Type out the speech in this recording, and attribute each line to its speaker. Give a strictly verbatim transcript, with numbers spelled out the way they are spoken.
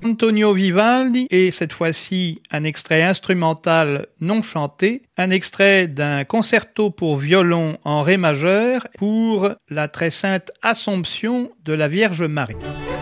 Speaker 1: Antonio Vivaldi et cette fois-ci un extrait instrumental non chanté, un extrait d'un concerto pour violon en ré majeur pour la très sainte Assomption de la Vierge Marie.